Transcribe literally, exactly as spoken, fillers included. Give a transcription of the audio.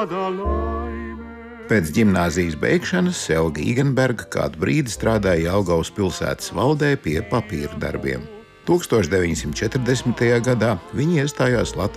tāda laime. Pēc ģimnāzijas beigšanas Selga Igenberga kādu brīdi strādāja Jelgavas pilsētas valdē pie papīra darbiem. tukstovš deviņsimt četrdesmitajā gadā viņa iestājās Latvijas